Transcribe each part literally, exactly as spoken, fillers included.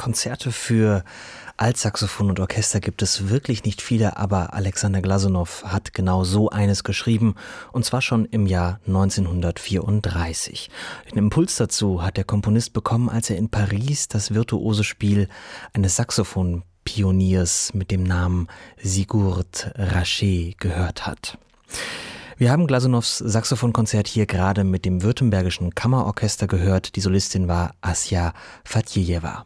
Konzerte für Altsaxophon und Orchester gibt es wirklich nicht viele, aber Alexander Glasunow hat genau so eines geschrieben, und zwar schon im Jahr neunzehnhundertvierunddreißig. Den Impuls dazu hat der Komponist bekommen, als er in Paris das virtuose Spiel eines Saxophonpioniers mit dem Namen Sigurd Rachet gehört hat. Wir haben Glasunows Saxophonkonzert hier gerade mit dem Württembergischen Kammerorchester gehört. Die Solistin war Asja Fatjejewa.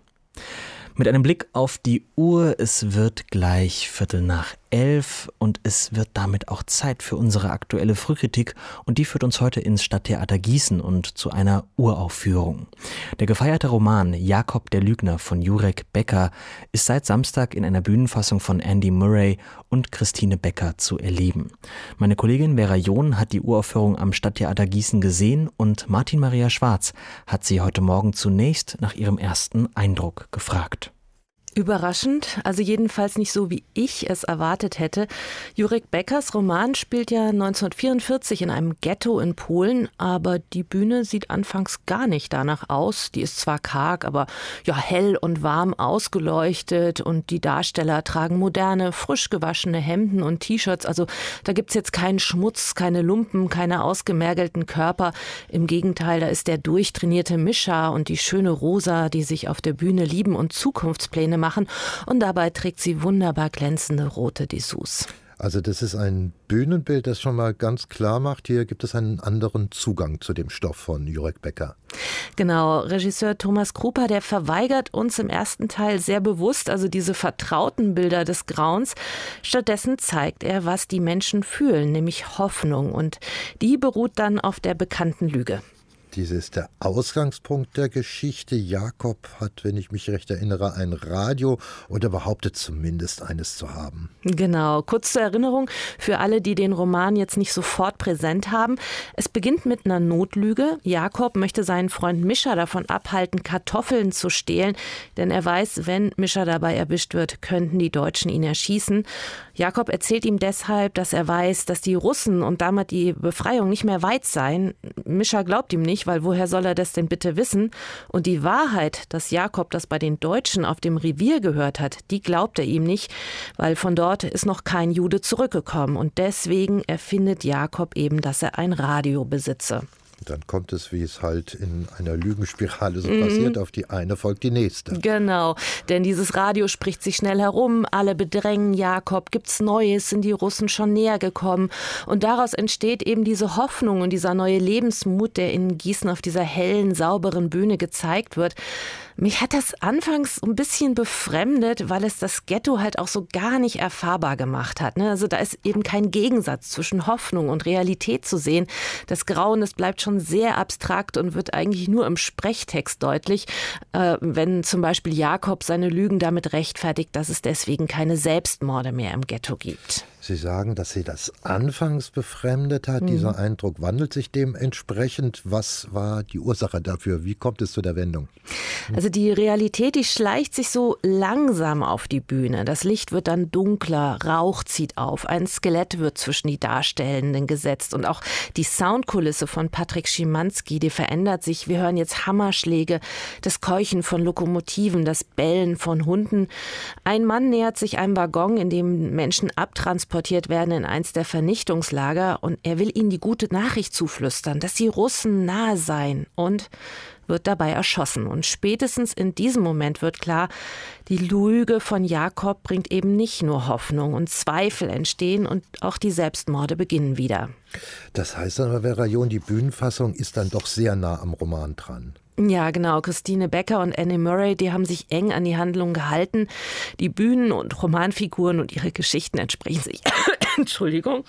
Mit einem Blick auf die Uhr, es wird gleich Viertel nach elf und es wird damit auch Zeit für unsere aktuelle Frühkritik, und die führt uns heute ins Stadttheater Gießen und zu einer Uraufführung. Der gefeierte Roman Jakob der Lügner von Jurek Becker ist seit Samstag in einer Bühnenfassung von Andy Murray und Christine Becker zu erleben. Meine Kollegin Vera John hat die Uraufführung am Stadttheater Gießen gesehen und Martin Maria Schwarz hat sie heute Morgen zunächst nach ihrem ersten Eindruck gefragt. Überraschend, also jedenfalls nicht so, wie ich es erwartet hätte. Jurek Beckers Roman spielt ja neunzehnhundertvierundvierzig in einem Ghetto in Polen, aber die Bühne sieht anfangs gar nicht danach aus. Die ist zwar karg, aber ja hell und warm ausgeleuchtet, und die Darsteller tragen moderne, frisch gewaschene Hemden und T-Shirts. Also da gibt's jetzt keinen Schmutz, keine Lumpen, keine ausgemergelten Körper. Im Gegenteil, da ist der durchtrainierte Mischa und die schöne Rosa, die sich auf der Bühne lieben und Zukunftspläne machen, und dabei trägt sie wunderbar glänzende rote Dessous. Also das ist ein Bühnenbild, das schon mal ganz klar macht, hier gibt es einen anderen Zugang zu dem Stoff von Jurek Becker. Genau, Regisseur Thomas Krupa, der verweigert uns im ersten Teil sehr bewusst, also diese vertrauten Bilder des Grauens. Stattdessen zeigt er, was die Menschen fühlen, nämlich Hoffnung, und die beruht dann auf der bekannten Lüge. Dies ist der Ausgangspunkt der Geschichte. Jakob hat, wenn ich mich recht erinnere, ein Radio, oder behauptet zumindest eines zu haben. Genau, kurz zur Erinnerung für alle, die den Roman jetzt nicht sofort präsent haben. Es beginnt mit einer Notlüge. Jakob möchte seinen Freund Mischa davon abhalten, Kartoffeln zu stehlen, denn er weiß, wenn Mischa dabei erwischt wird, könnten die Deutschen ihn erschießen. Jakob erzählt ihm deshalb, dass er weiß, dass die Russen und damit die Befreiung nicht mehr weit seien. Mischa glaubt ihm nicht, weil woher soll er das denn bitte wissen? Und die Wahrheit, dass Jakob das bei den Deutschen auf dem Revier gehört hat, die glaubt er ihm nicht, weil von dort ist noch kein Jude zurückgekommen. Und deswegen erfindet Jakob eben, dass er ein Radio besitze. Dann kommt es, wie es halt in einer Lügenspirale so mhm. passiert, auf die eine folgt die nächste. Genau, denn dieses Radio spricht sich schnell herum, alle bedrängen Jakob, gibt's Neues, sind die Russen schon näher gekommen, und daraus entsteht eben diese Hoffnung und dieser neue Lebensmut, der in Gießen auf dieser hellen, sauberen Bühne gezeigt wird. Mich hat das anfangs ein bisschen befremdet, weil es das Ghetto halt auch so gar nicht erfahrbar gemacht hat. Also da ist eben kein Gegensatz zwischen Hoffnung und Realität zu sehen. Das Grauen, das bleibt schon sehr abstrakt und wird eigentlich nur im Sprechtext deutlich, äh, wenn zum Beispiel Jakob seine Lügen damit rechtfertigt, dass es deswegen keine Selbstmorde mehr im Ghetto gibt. Sie sagen, dass Sie das anfangs befremdet hat. Mhm. Dieser Eindruck wandelt sich dementsprechend. Was war die Ursache dafür? Wie kommt es zu der Wendung? Also die Realität, die schleicht sich so langsam auf die Bühne. Das Licht wird dann dunkler, Rauch zieht auf, ein Skelett wird zwischen die Darstellenden gesetzt, und auch die Soundkulisse von Patrick Schimanski, die verändert sich. Wir hören jetzt Hammerschläge, das Keuchen von Lokomotiven, das Bellen von Hunden. Ein Mann nähert sich einem Waggon, in dem Menschen abtransportiert werden in eins der Vernichtungslager, und er will ihnen die gute Nachricht zuflüstern, dass die Russen nahe seien, und wird dabei erschossen. Und spätestens in diesem Moment wird klar, die Lüge von Jakob bringt eben nicht nur Hoffnung, und Zweifel entstehen und auch die Selbstmorde beginnen wieder. Das heißt aber, Vera John, die Bühnenfassung ist dann doch sehr nah am Roman dran. Ja, genau. Christine Becker und Andy Murray, die haben sich eng an die Handlung gehalten. Die Bühnen- und Romanfiguren und ihre Geschichten entsprechen sich. Entschuldigung.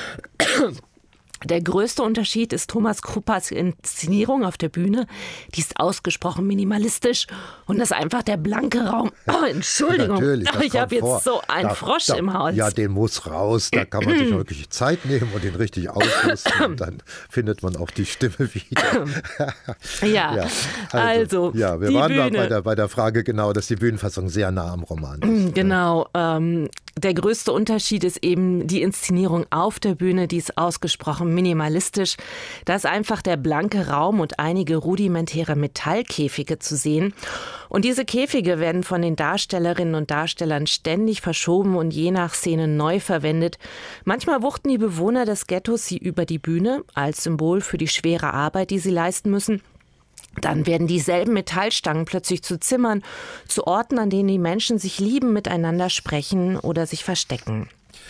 Der größte Unterschied ist Thomas Krupas Inszenierung auf der Bühne. Die ist ausgesprochen minimalistisch, und das ist einfach der blanke Raum. Oh, Entschuldigung, Natürlich, ich habe jetzt so einen da, Frosch da, im Hals. Ja, den muss raus. Da kann man sich wirklich Zeit nehmen und den richtig ausrüsten. Und dann findet man auch die Stimme wieder. ja, ja, also, also ja, wir die waren Bühne. da bei der, bei der Frage genau, dass die Bühnenfassung sehr nah am Roman ist. Genau. Ähm, der größte Unterschied ist eben die Inszenierung auf der Bühne, die ist ausgesprochen minimalistisch. Da ist einfach der blanke Raum und einige rudimentäre Metallkäfige zu sehen. Und diese Käfige werden von den Darstellerinnen und Darstellern ständig verschoben und je nach Szene neu verwendet. Manchmal wuchten die Bewohner des Ghettos sie über die Bühne als Symbol für die schwere Arbeit, die sie leisten müssen. Dann werden dieselben Metallstangen plötzlich zu Zimmern, zu Orten, an denen die Menschen sich lieben, miteinander sprechen oder sich verstecken.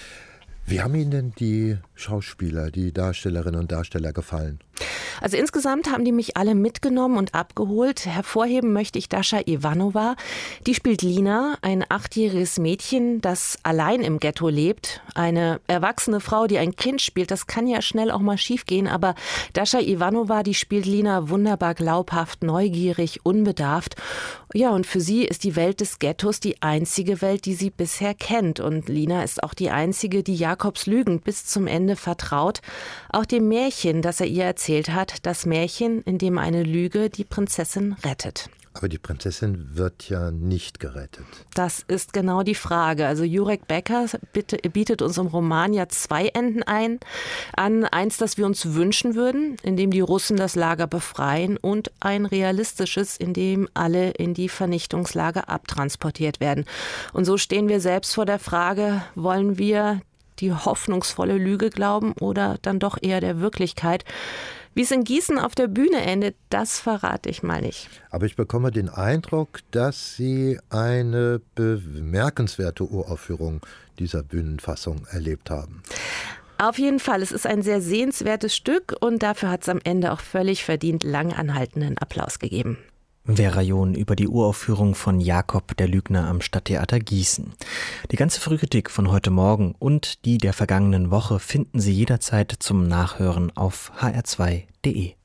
Wie haben Ihnen denn die Schauspieler, die Darstellerinnen und Darsteller gefallen? Also insgesamt haben die mich alle mitgenommen und abgeholt. Hervorheben möchte ich Dascha Ivanova. Die spielt Lina, ein achtjähriges Mädchen, das allein im Ghetto lebt. Eine erwachsene Frau, die ein Kind spielt, das kann ja schnell auch mal schiefgehen. Aber Dascha Ivanova, die spielt Lina wunderbar glaubhaft, neugierig, unbedarft. Ja, und für sie ist die Welt des Ghettos die einzige Welt, die sie bisher kennt. Und Lina ist auch die einzige, die Jakobs Lügen bis zum Ende vertraut. Auch dem Märchen, das er ihr erzählt hat. Das Märchen, in dem eine Lüge die Prinzessin rettet. Aber die Prinzessin wird ja nicht gerettet. Das ist genau die Frage. Also Jurek Becker bietet uns im Roman ja zwei Enden ein. An eins, das wir uns wünschen würden, in dem die Russen das Lager befreien, und ein realistisches, in dem alle in die Vernichtungslager abtransportiert werden. Und so stehen wir selbst vor der Frage, wollen wir die hoffnungsvolle Lüge glauben oder dann doch eher der Wirklichkeit? Wie es in Gießen auf der Bühne endet, das verrate ich mal nicht. Aber ich bekomme den Eindruck, dass Sie eine bemerkenswerte Uraufführung dieser Bühnenfassung erlebt haben. Auf jeden Fall, es ist ein sehr sehenswertes Stück und dafür hat es am Ende auch völlig verdient lang anhaltenden Applaus gegeben. Vera John über die Uraufführung von Jakob der Lügner am Stadttheater Gießen. Die ganze Frühkritik von heute Morgen und die der vergangenen Woche finden Sie jederzeit zum Nachhören auf h r zwei punkt d e.